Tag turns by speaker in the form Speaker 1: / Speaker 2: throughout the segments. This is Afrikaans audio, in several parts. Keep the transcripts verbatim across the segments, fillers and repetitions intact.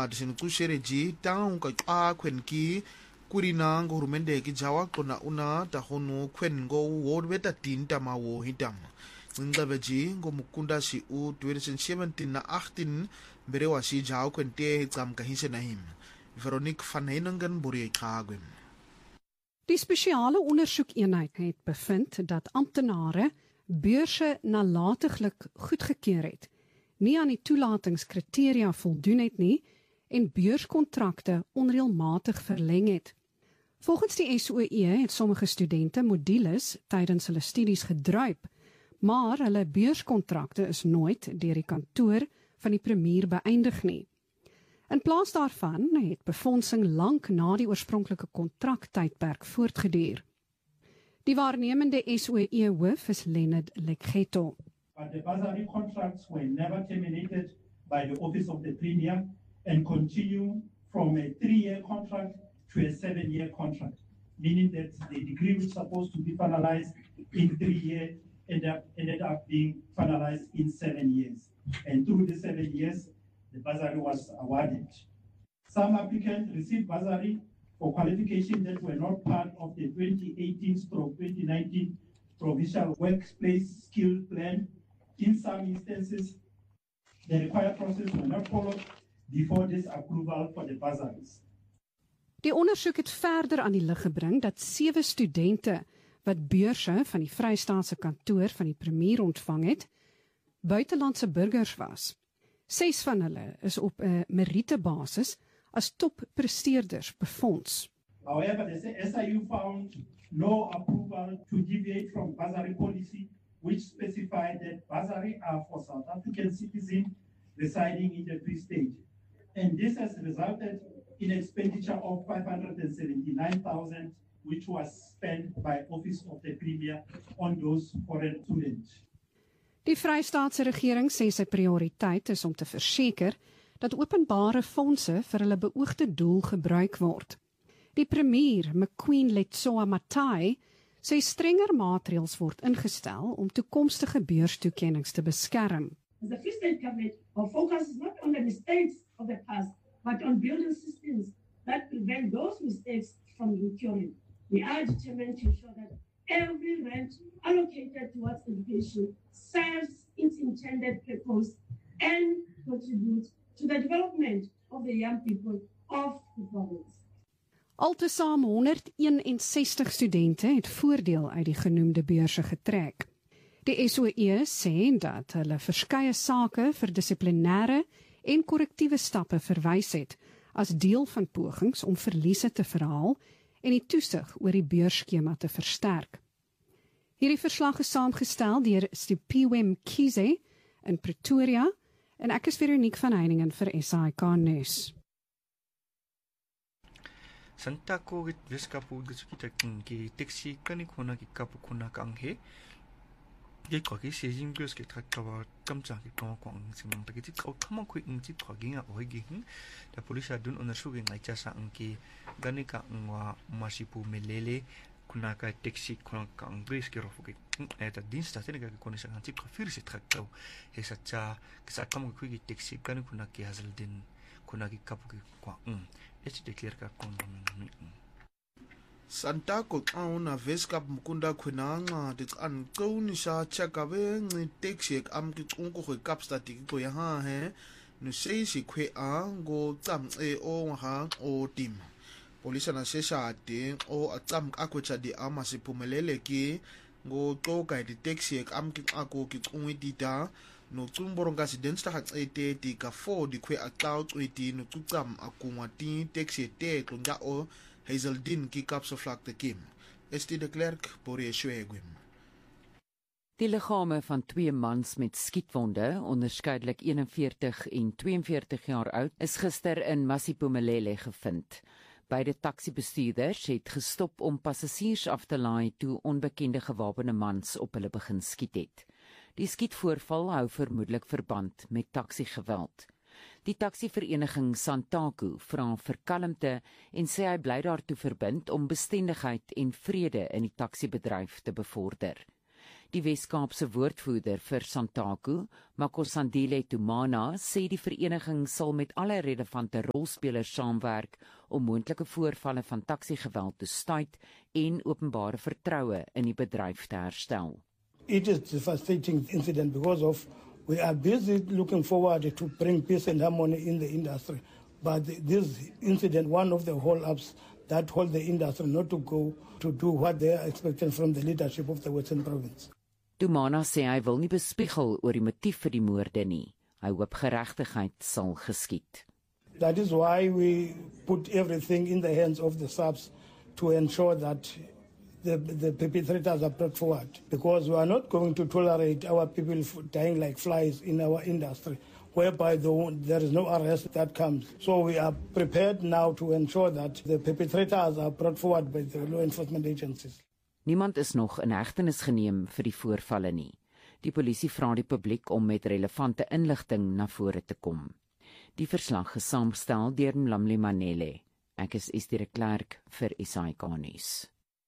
Speaker 1: incwadi sinukushereji taun ka xa kwenki kurina ngohurumende ki jawa kona una tahonu kwengo ward beta tinta mawo hitang ngcabeji ngomukunda si u twenty seventeen na eighteen berewa si jawa kwente hitsam kahinse nahim Veronique van Heiningen borie kagwem.
Speaker 2: Die spesiale ondersoekeenheid het bevind dat amptenare beurse nalatiglik goedgekeur het, nie aan die toelatingskriteria voldoen het nie en beurskontrakte onreëlmatig verleng het. Volgens die S O E het sommige studente modules tydens hulle studies gedruip, maar hulle beurskontrakte is nooit deur die kantoor van die premier beëindig nie. In plaas daarvan het befondsing lank na die oorspronklike kontraktydperk voortgeduur. Die waarnemende S O E hoof is Leonard Lekgeto.
Speaker 3: But the bursary contracts were never terminated by the Office of the Premier and continue from a three-year contract to a seven-year contract, meaning that the degree was supposed to be finalized in three years ended up, ended up being finalized in seven years. And through the seven years, the bursary was awarded. Some applicants received bursary for qualifications that were not part of the twenty eighteen to twenty nineteen Provincial Workplace Skill Plan. In some instances, the required process were not followed before this approval for the bursaries.
Speaker 2: Die ondersoek het verder aan die lig gebring dat sewe studente wat beurse van die Vrystaatse kantoor van die premier ontvang het, buitelandse burgers was. Ses van hulle is op 'n meritebasis as toppresteerders befonds.
Speaker 3: However, the S I U found no approval to deviate from bursary policy, which specified that bursary are for South African citizens residing in the Free State. And this has resulted in expenditure of five hundred seventy-nine thousand, which was spent by Office of the Premier on those foreign students.
Speaker 2: Die Vrystaatse regering sê sy prioriteit is om te verseker dat openbare fondse vir hulle beoogde doel gebruik word. Die premier, McQueen Letsoa Matai, sê strenger maatreëls word ingestel om toekomstige beurstoekennings te beskerm.
Speaker 4: The Free State government, our focus is not on the mistakes of the past, but on building systems that prevent those mistakes from recurring. We are determined to ensure that every rand allocated towards education serves its intended purpose and contributes to the development of the young people of the province.
Speaker 2: Altesaam honderdeenensestig studente het voordeel uit die genoemde beurse getrek. Die S O E sê dat hulle verskeie sake vir dissiplinêre en korrektiewe stappe verwys het as deel van pogings om verliese te verhaal en die toesig oor die beursskema te versterk. Hierdie verslag is saamgestel deur Stupiwe Mkhize in Pretoria en ek is Veronique van Heiningen vir S A I K News.
Speaker 5: Santa ko git veskapu gitsukita kinki taxi kanikona ki kapu kuna kanghe ye ko ki sejing bus ke trakkawa kamcha ki ko ko simang takiti ko kama ko inti thaginga oigi hin da polisa dun ondersoek ngai chasa anki ganika ngwa masipu melele kuna ka taxi kuna kang bus ke rofuki eta diensta tenega ki konisa anti profir se trakkaw esa cha kisa kama ko ki taxi kanikuna ki hazaldin kuna ki kapu ki kwa um It's declared ka kondomin.
Speaker 1: Santa ko na veskap mukunda khwenanga dit an qonisa chakabe ngi taxi am ki qonko khwe kapstatic ko ya ha he no sei si khwe a go tsam e o ha o tim polisa na sesha te o atsam akwecha di ama siphumelele ki go qoka di taxi am ki ako ki qongwe dita no tsumboronga sidensita hatsete ti ka four di khwe atlaw tsweti no tsutsam akungwa ti taxi te tlonga o Hazeldin ki kapse vlak te kim. Is die de Klerk Borie Schwegwim.
Speaker 6: Die liggame van twee mans met skietwonde, onderskeidelik eenenveertig en tweeënveertig jaar oud, is gister in Masipumelele gevind. Beide taksibestuurders het gestop om passasiers af te laai toe onbekende gewapende mans op hulle begin skiet het. Die skietvoorval hou vermoedelik verband met taksiegeweld. Die taksivereniging Santaku vra vir kalmte en sê hy bly daartoe verbind om bestendigheid en vrede in die taksibedryf te bevorder. Die Wes-Kaapse woordvoerder vir Santaco, Makosandile Tumana, sê die vereniging sal met alle relevante rolspelers saamwerk om moontlike voorvalle van taxi-geweld te stuit en openbare vertroue in die bedryf te herstel.
Speaker 7: It is a devastating incident because of we are busy looking forward to bring peace and harmony in the industry. But this incident, one of the hold-ups that hold the industry not to go to do what they are expecting from the leadership of the Western Province.
Speaker 6: Tumana sê hy wil nie bespiegel oor die motief vir die moorde nie. Hy hoop geregtigheid sal geskied.
Speaker 7: That is why we put everything in the hands of the S A Ps to ensure that the, the perpetrators are brought forward. Because we are not going to tolerate our people dying like flies in our industry, whereby the, there is no arrest that comes. So we are prepared now to ensure that the perpetrators are brought forward by the law enforcement agencies.
Speaker 6: Niemand is nog in hegtenis geneem vir die voorvalle nie. Die polisie vra die publiek om met relevante inligting na vore te kom. Die verslag is saamgestel deur Mlamli Manele. Ek is Estie de Klerk vir S A I K nuus.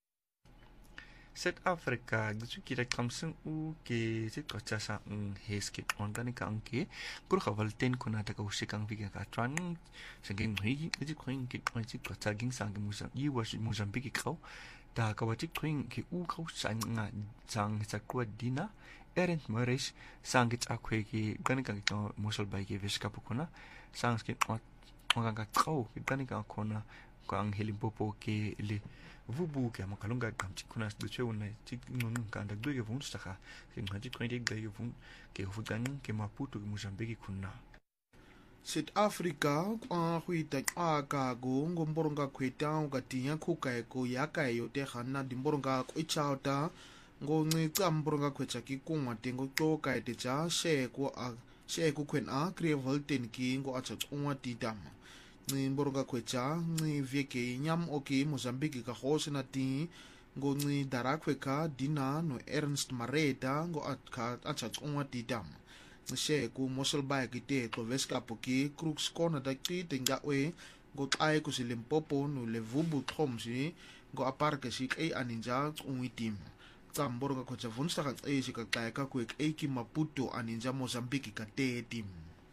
Speaker 5: Suid-Afrika, dus ook hier kamsing u ke sit kocha sa ng heskip ondani ka angke kur khawalten kuna ta ko sikang biga ka tran sanging hi ji khoing ki khoing sit kocha ging sang musang yi was Mozambique kau da ka wati khoing ki u kau sang nga sang sa ko dina erent mores sang it akwe ki gani ka ka mosal bai ki Weskaap kuna sang ki onga ka kau ki gani ka kona ko ang Limpopo ke le vubu ke makalunga kamchi kuna duche una tik nunu kanda duge vunstaka ke ngaji kwende ge vun ke hufutani ke Maputo ke Mozambique kuna
Speaker 1: Suid-Afrika kwa huita aka go ngomboronga kweta ngatinya khuka ko yaka yo te khana dimboronga kwichauta ngo ngica mboronga kwecha ki kungwa tengo toka ete cha she ko a she ko kwen a crevolten ki ngo acha kungwa titama ni mboronga kwecha ni vieke nyam oki Mozambique ka hose na ti ngo ni darakweka dina no Ernst Mareta ngo atka acha kungwa titama she ku Mosselbaai ki te to Weskaap ki Crooks Corner da ki tinga we ngo ai ku Limpopo no Levubu Tromsi ngo aparke sik e aninja ungitim tsamboro ka khocha Woensdag e sik ka ka ku ek e ki Maputo aninja Mozambique ka te team.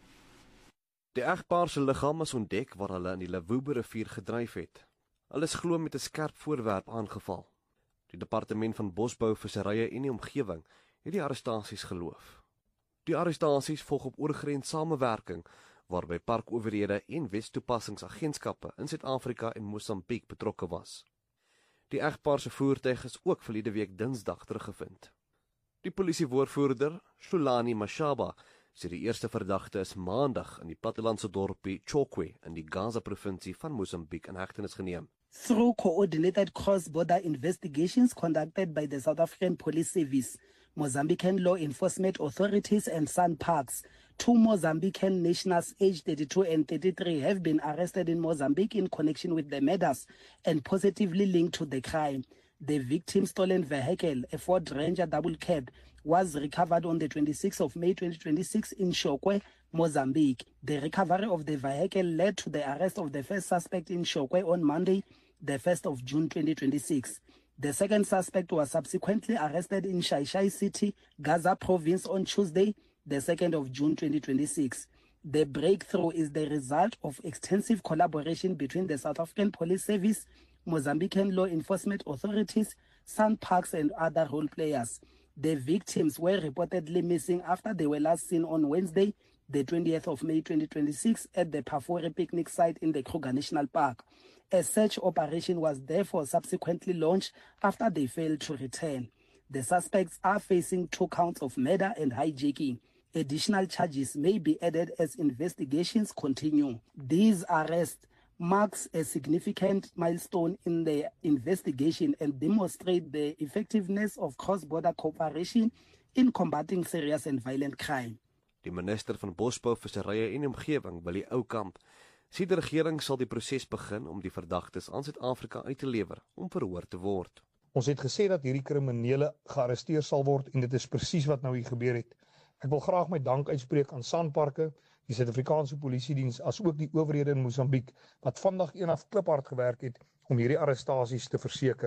Speaker 8: Die egpaar se liggaam is ontdek waar hulle in die Levubu rivier gedryf het. Hulle is glo met 'n skerp voorwerp aangeval. Die departement van Bosbou, Visserye en die omgewing het die arrestasies geloof. Die arrestasies volg op oorgrens samewerking waarby parkowerhede en wetstoepassingsagentskappe in Suid-Afrika en Mosambiek betrokke was. Die egpaar se voertuig is ook verlede week Dinsdag teruggevind. Die polisiewoordvoerder, Shulani Mashaba, sê die eerste verdagte is Maandag in die plattelandse dorpie Chokwe in die Gaza-provinsie van Mosambiek in hegtenis geneem.
Speaker 9: Through coordinated cross-border investigations conducted by the South African Police Service, Mozambican law enforcement authorities and SANParks, two Mozambican nationals aged thirty-two and thirty-three have been arrested in Mozambique in connection with the murders and positively linked to the crime. The victim's stolen vehicle, a Ford Ranger double cab, was recovered on the twenty-sixth of May twenty twenty-six in Chokwe, Mozambique. The recovery of the vehicle led to the arrest of the first suspect in Chokwe on Monday, the first of June twenty twenty-six. The second suspect was subsequently arrested in Shai-Shai City, Gaza province on Tuesday, the second of June twenty twenty-six. The breakthrough is the result of extensive collaboration between the South African Police Service, Mozambican law enforcement authorities, SANParks and other role players. The victims were reportedly missing after they were last seen on Wednesday, the twentieth of May twenty twenty-six at the Pafore picnic site in the Kruger National Park. A search operation was therefore subsequently launched after they failed to return. The suspects are facing two counts of murder and hijacking. Additional charges may be added as investigations continue. These arrests marks a significant milestone in the investigation and demonstrate the effectiveness of cross-border cooperation in combating serious and violent crime.
Speaker 8: Die minister van Bosbou, Visserye en Omgewing, Willie Oukamp, sê die regering sal die proses begin om die verdagtes aan Suid-Afrika uit te lewer om verhoor te word.
Speaker 10: Ons het gesê dat hierdie kriminele gearresteer sal word en dit is presies wat nou hier gebeur het. Ek wil graag my dank uitspreek aan SANParke, die Suid-Afrikaanse Polisiediens, as ook die owerhede in Mosambiek wat vandag eendag kliphard gewerk het om hierdie arrestasies te verseker.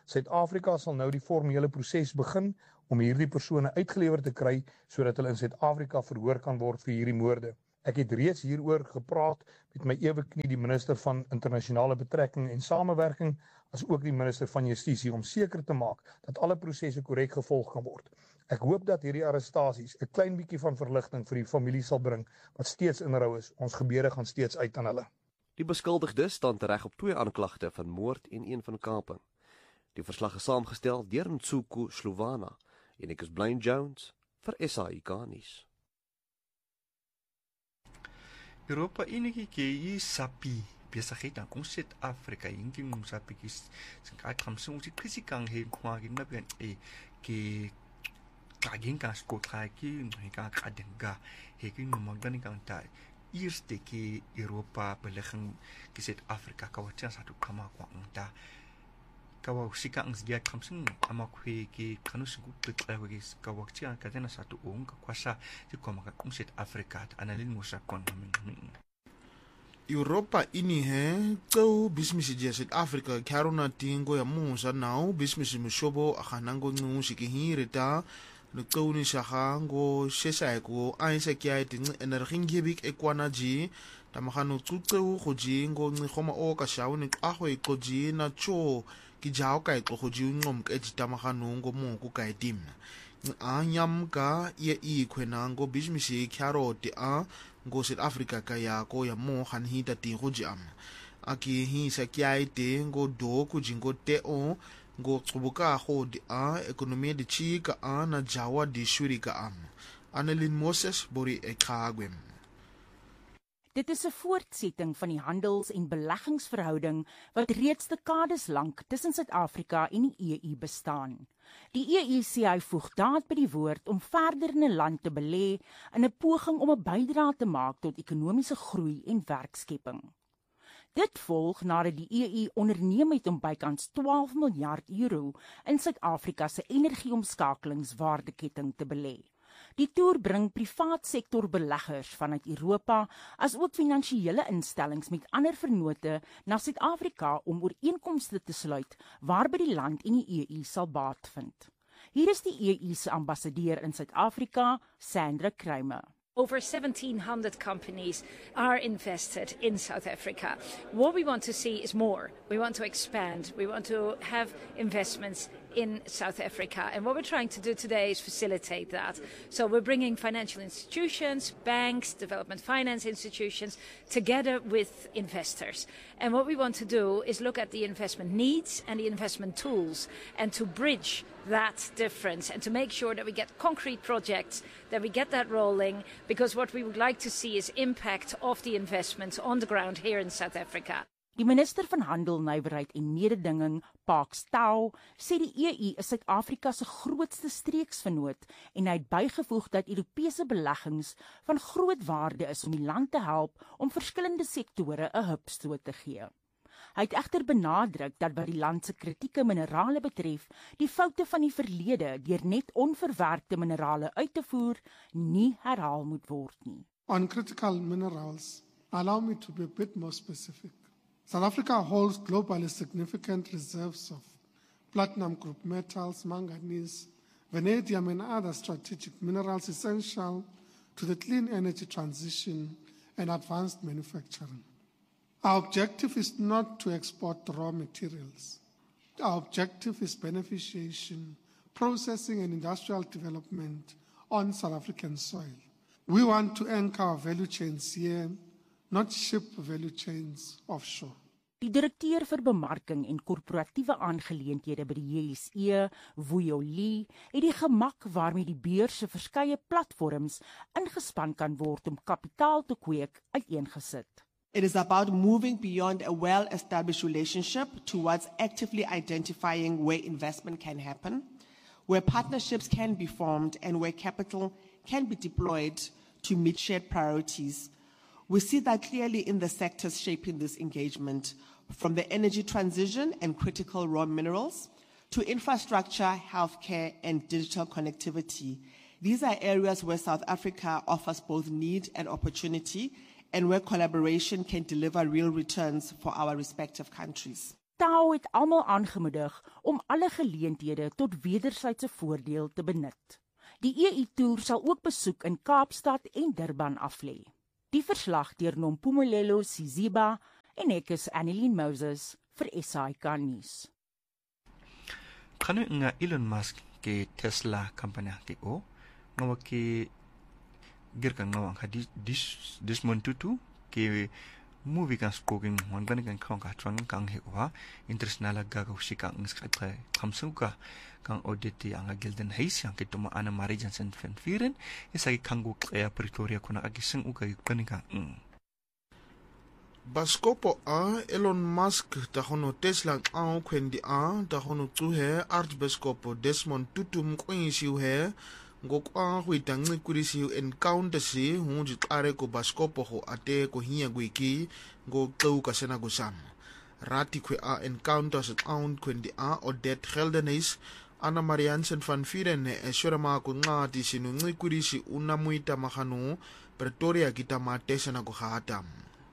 Speaker 10: Suid-Afrika sal nou die formele proses begin om hierdie persone uitgelewer te kry sodat hulle in Suid-Afrika verhoor kan word vir hierdie moorde. Ek het reeds hieroor gepraat met my ewe knie die minister van internasionale betrekking en samewerking as ook die minister van justisie om seker te maak dat alle prosesse korrek gevolg kan word. Ek hoop dat hierdie arrestasies 'n klein bietjie van verligting vir die familie sal bring wat steeds in rou is. Ons gebeure gaan steeds uit aan hulle.
Speaker 8: Die beskuldigdes staan tereg op twee aanklagte van moord en een van kaping. Die verslag is saamgestel deur Ntsuku Slowana en ek is Blaine Jones vir S A I K nuus.
Speaker 5: Europa enige keer sapi besigheid dan kom Suid-Afrika hinking om sapi kis sing uitkom so ons krisis kan hê kwa gina ben e ke kagin kan skot ki ka kadenga hekin no magdani kan tai eerste ke Europa belegging ki Suid-Afrika ka wat satu kama kwa nta ka wa sika ang dia kamsing ama kwe ki kanu sugu petla wagi ka waktia ka tena satu ong ka kwasa ti koma ka Suid-Afrika analin musa kon min
Speaker 1: Europa ini he tso business je Suid-Afrika karuna tingo ya musa now business mushobo akhanango ncushi ki hireta Nukuni shahango shesha eko aise kia tingi energingebik ekwana ji tamakano tutseu khoji ngo ngikoma o ka shawo ni aho ikoji na cho ki jao ka iko khoji ngom ka ji tamakano ngo mo ku ka etim anyam ka ye i khwena ngo business carrot a ngo South Africa ka ya ko ya mo han hita ti khoji am aki hi sa kia ite ngo do ku jingo te o ngo tsubuka ho di a ekonomie di chika a na jawa di shurika am Annelien Moses bori ekagwem.
Speaker 11: Dit is 'n voortsetting van die handels- en beleggingsverhouding wat reeds dekades lank tussen Suid-Afrika en die E U bestaan. Die E U sê hy voeg daad by die woord om verder in 'n land te belê in 'n poging om 'n bydrae te maak tot ekonomiese groei en werkskepping. Dit volg nadat die E U onderneem het om bykans twaalf miljard euro in Suid-Afrika se energieomskakelingswaardeketting te belê. Die toer bring privaat sektor beleggers vanuit Europa as ook finansiële instellings met ander vennote na Suid-Afrika om ooreenkomste te sluit waarby die land en die E U sal baat vind. Hier is die E U se ambassadeur in Suid-Afrika, Sandra Kramer.
Speaker 12: Over seventeen hundred companies are invested in South Africa. What we want to see is more. We want to expand. We want to have investments in South Africa. And what we're trying to do today is facilitate that. So we're bringing financial institutions, banks, development finance institutions together with investors. And what we want to do is look at the investment needs and the investment tools and to bridge that difference and to make sure that we get concrete projects, that we get that rolling, because what we would like to see is impact of the investments on the ground here in South Africa.
Speaker 11: Die minister van Handel, Nywerheid en Mededinging, Parks Tau, sê die E U is Suid-Afrika se grootste streeksvennoot en hy het bygevoeg dat Europese beleggings van groot waarde is om die land te help om verskillende sektore 'n hupstoot te gee. Hy het egter benadruk dat wat die land se kritieke minerale betref, die foute van die verlede deur net onverwerkte minerale uit te voer, nie herhaal moet word nie.
Speaker 13: On critical minerals, allow me to be a bit more specific. South Africa holds globally significant reserves of platinum group metals, manganese, vanadium and other strategic minerals essential to the clean energy transition and advanced manufacturing. Our objective is not to export raw materials. Our objective is beneficiation, processing and industrial development on South African soil. We want to anchor our value chains here, not ship value chains offshore.
Speaker 11: Die direkteur vir bemarking en korporatiewe aangeleenthede by die J S E, Vuyo Lee, het die gemak waarmee die beurs se verskeie platforms ingespan kan word om kapitaal te kweek uiteengesit.
Speaker 14: It is about moving beyond a well-established relationship towards actively identifying where investment can happen, where partnerships can be formed, and where capital can be deployed to meet shared priorities. We see that clearly in the sectors shaping this engagement, from the energy transition and critical raw minerals to infrastructure, healthcare, and digital connectivity. These are areas where South Africa offers both need and opportunity, and where collaboration can deliver real returns for our respective countries.
Speaker 11: Tau het almal aangemoedig om alle geleenthede tot wederwysige voordeel te benut. Die E U-toer sal ook besoek in Kaapstad en Durban aflê. Die verslag deur Nompumelelo Siziba en ek is Annelien Moses vir S A I K nuus.
Speaker 5: Kanu nga Elon Musk ke Tesla company ke o ngawa ke girka ngawa ka dis dis Desmond Tutu ke movie kan spoken wan kan kan kong ka tron kang he wa international ga ga shika ng skatre khamsuka kang auditi ang Gilden Hayes yang kituma ana Marie Jansen fan firen isagi kangu kaya Pretoria kuna agising uga panika mm.
Speaker 1: Baskopo a Elon Musk ta hono Tesla ang kwendi a ta hono tuhe Archbishopo Desmond Tutu mkwinsiu he ngokwa huita ngikurisiu encounter si hunji klare ko Baskopo ho ate ko hiya gwiki ngo kleuka sena gusam rati kwe a encounter sa ang kwendi a Odette Geldenis Anna Mariansen van Vieren e shorama ko ngati sinu ngikurisi unamuita mahanu Pretoria kita matesa na ko hatam.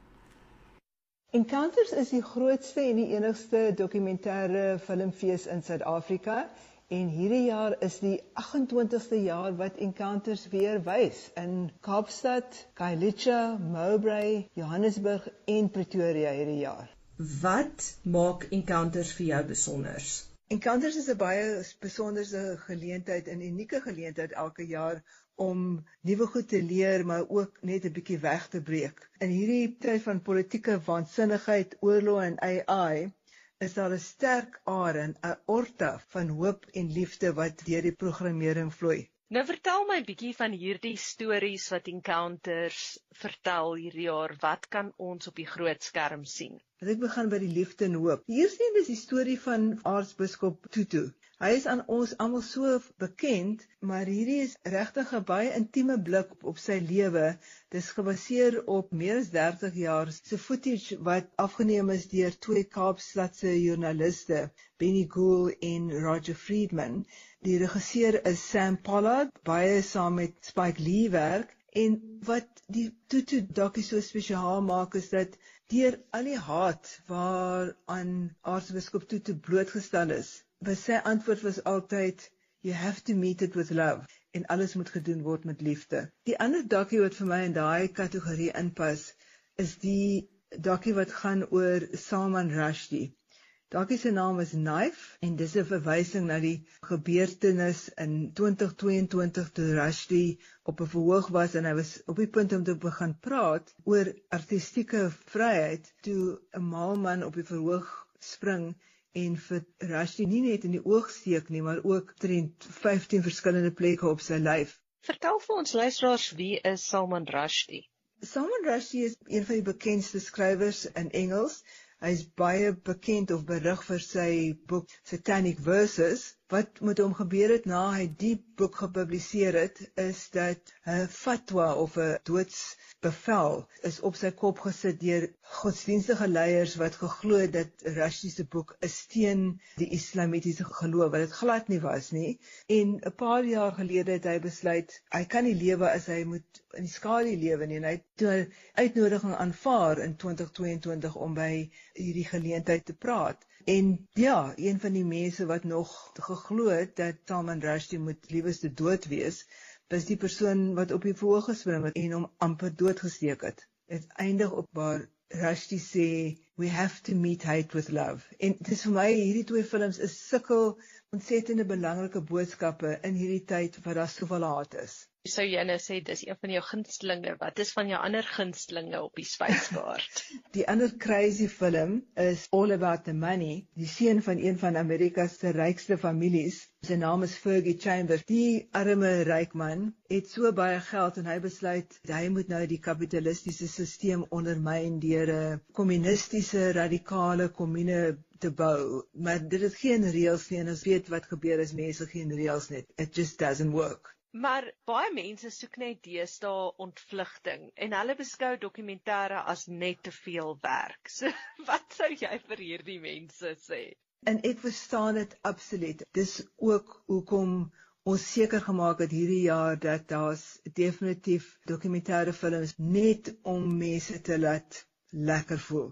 Speaker 15: Encounters is die grootste en die enigste dokumentêre filmfees in Suid-Afrika en hierdie jaar is die agt-en-twintigste jaar wat Encounters weer wys in Kaapstad, Khayelitsha, Mowbray, Johannesburg en Pretoria hierdie jaar.
Speaker 16: Wat maak Encounters vir jou besonder?
Speaker 15: Encounters is 'n baie besonderse geleentheid, 'n unieke geleentheid elke jaar om nuwe goed te leer, maar ook net 'n bietjie weg te breek. In hierdie tyd van politieke waansinnigheid, oorlog en A I, is daar 'n sterk aar, 'n orta van hoop en liefde wat deur die programmering vloei.
Speaker 17: Nou vertel my 'n bietjie van hierdie stories wat Encounters vertel hierdie jaar. Wat kan ons op die groot skerm sien?
Speaker 15: As ek begin by die liefde en hoop. Die eerste een is die storie van Aartsbiskop Tutu. Hy is aan ons almal so bekend, maar hierdie is regtig 'n baie intieme blik op, op sy lewe. Dis gebaseer op meer as dertig jaar se footage wat afgeneem is deur twee Kaapstadse joernaliste, Benny Gool en Roger Friedman. Die regisseur is Sam Pollard, baie saam met Spike Lee werk. En wat die Tutu dokkie so spesiaal maak is dat deur al die haat waaraan Aartsbiskop Tutu blootgestel is, maar sy antwoord was altyd, you have to meet it with love, en alles moet gedoen word met liefde. Die ander dokkie wat vir my in daai kategorie inpas, is die dokkie wat gaan oor Salman Rushdie. Dokkie se naam is Knife, en dis 'n verwysing na die gebeurtenis in twintig tweeëntwintig toe Rushdie op 'n verhoog was en hy was op die punt om te begin praat oor artistieke vryheid, toe 'n maalman op die verhoog spring en vir Rushdie nie net in die oog steek nie, maar ook omtrent vyftien verskillende plekke op sy lyf.
Speaker 17: Vertel vir ons luisteraars, wie is Salman Rushdie?
Speaker 15: Salman Rushdie is een van die bekendste skrywers in Engels. Hy is baie bekend of berig vir sy boek Satanic Verses. Wat met hom gebeur het na hy die boek gepubliseer het, is dat 'n fatwa of 'n doodsbevel is op sy kop gesit deur godsdienstige leiers wat geglo het dat Rushdie se boek is teen die islamitiese geloof, wat dit glad nie was nie. En 'n paar jaar gelede het hy besluit, hy kan nie lewe as hy moet in die skadu lewe nie, en hy het toe 'n uitnodiging aanvaar in twintig tweeëntwintig om by hierdie geleentheid te praat. En ja, een van die mense wat nog geglo het dat Salman Rushdie moet lieweste dood wees, was die persoon wat op die verhoog gespring het en hom amper doodgesteek het. Het eindig op waar Rushdie sê, we have to meet hate with love. En dit is vir my, hierdie twee films is sulke ontsettende belangrike boodskappe in hierdie tyd wat daar soveel haat is.
Speaker 17: Sou jy nou sê, dis een van jou gunstelinge, wat is van jou ander gunstelinge op die spyskaart?
Speaker 15: Die ander crazy film is All About the Money, die seun van een van Amerika's se rykste families, sy naam is Fergie Chambers. Die arme ryk man het so baie geld en hy besluit, hy moet nou die kapitalistiese stelsel ondermyn deur 'n kommunistiese radikale kommune te bou, maar dit het geen reëls nie, en ons weet wat gebeur as mense geen reëls net, it just doesn't work.
Speaker 17: Maar baie mense soek net deesdae ontvlugting en hulle beskou dokumentêre as net te veel werk. So wat sou jy vir hierdie mense sê?
Speaker 15: En ek verstaan dit absoluut. Dis ook hoekom ons seker gemaak het hierdie jaar dat daar's definitief dokumentêre films net om mense te laat lekker voel.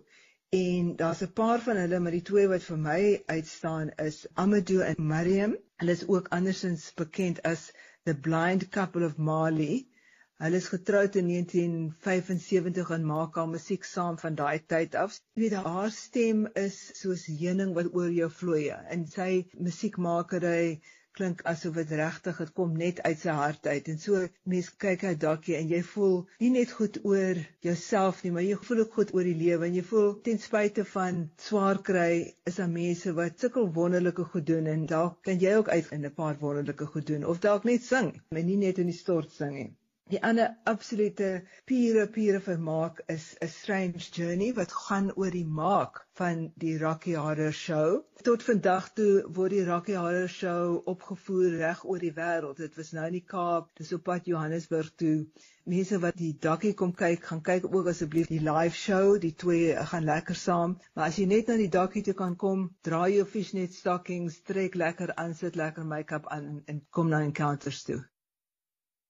Speaker 15: En daar's 'n paar van hulle, maar die twee wat vir my uitstaan is Amadou en Mariam. Hulle is ook andersins bekend as The Blind Couple of Mali. Hulle is getroud in negentien vyfensewentig en maak al musiek saam van daai tyd af. Jy weet, haar stem is soos heuning wat oor jou vloei, en sy musiekmakery klink asof dit regtig, dit kom net uit sy hart uit. En so, mens kyk uit dakkie en jy voel nie net goed oor jouself nie, maar jy voel ook goed oor die lewe, en jy voel ten spyte van swaar kry, is daar mense wat sulke wonderlike goed doen, en dalk kan jy ook uit in 'n paar wonderlike goed doen, of dalk net sing, en nie net in die stort sing nie. Die ander absolute pure, pure vermaak is A Strange Journey, wat gaan oor die maak van die Rocky Horror Show. Tot vandag toe word die Rocky Horror Show opgevoer reg oor die wêreld. Dit was nou in die Kaap, dis op pad Johannesburg toe. Mense wat die dakkie kom kyk, gaan kyk ook asseblief die live show, die twee gaan lekker saam. Maar as jy net na die dakkie toe kan kom, draai jou fishnet stockings, trek lekker aan, sit lekker make-up aan en kom na encounters toe.